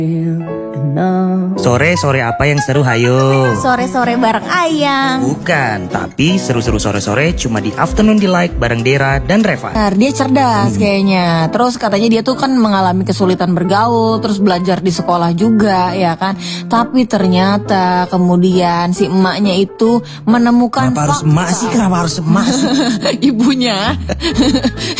Sore-sore apa yang seru, hayo? Sore-sore bareng Ayang. Bukan, tapi seru-seru sore-sore cuma di Afternoon Delight bareng Dera dan Reva. Benar, dia cerdas kayaknya. Terus katanya dia tuh kan mengalami kesulitan bergaul, terus belajar di sekolah juga, ya kan. Tapi ternyata kemudian si emaknya itu menemukan Kenapa harus emak sih? Kenapa harus emak sih? ibunya